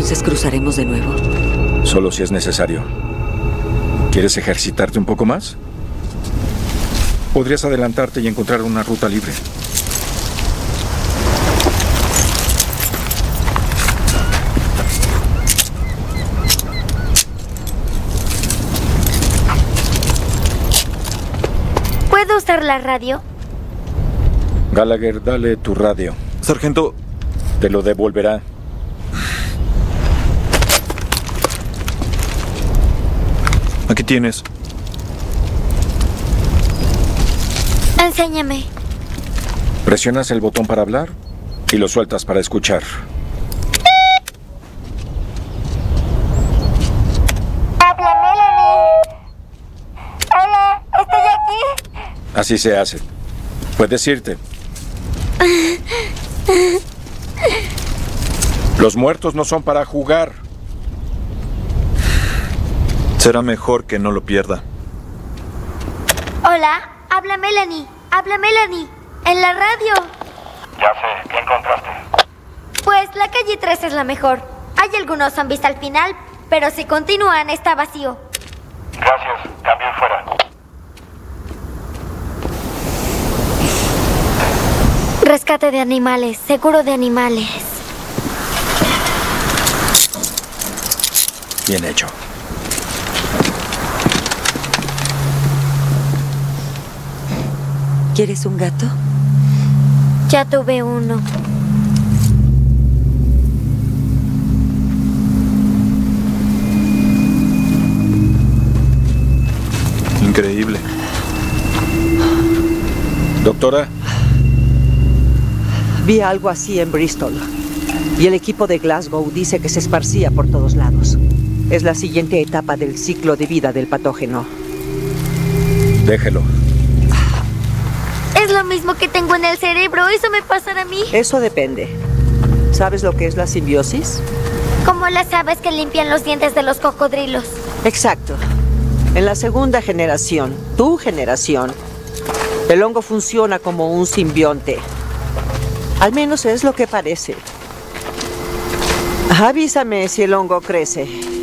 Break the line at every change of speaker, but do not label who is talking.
Entonces cruzaremos de nuevo.
Solo si es necesario. ¿Quieres ejercitarte un poco más? Podrías adelantarte y encontrar una ruta libre.
¿Puedo usar la radio?
Gallagher, dale tu radio.
Sargento.
Te lo devolverá.
Aquí tienes.
Enséñame.
Presionas el botón para hablar y lo sueltas para escuchar.
Habla, Melanie. Hola, estoy aquí.
Así se hace. Puedes irte. Los muertos no son para jugar.
Será mejor que no lo pierda.
Hola, habla Melanie. Habla Melanie. En la radio.
Ya sé, ¿qué encontraste?
Pues la calle 3 es la mejor. Hay algunos zombies al final, pero si continúan está vacío.
Gracias, cambio y fuera.
Rescate de animales, seguro de animales.
Bien hecho.
¿Quieres un gato?
Ya tuve uno.
Increíble.
Doctora.
Vi algo así en Bristol. Y el equipo de Glasgow dice que se esparcía por todos lados. Es la siguiente etapa del ciclo de vida del patógeno.
Déjelo.
Es lo mismo que tengo en el cerebro. ¿Eso me pasará a mí?
Eso depende. ¿Sabes lo que es la simbiosis?
Como las aves que limpian los dientes de los cocodrilos.
Exacto. En la segunda generación, tu generación, el hongo funciona como un simbionte. Al menos es lo que parece. Avísame si el hongo crece.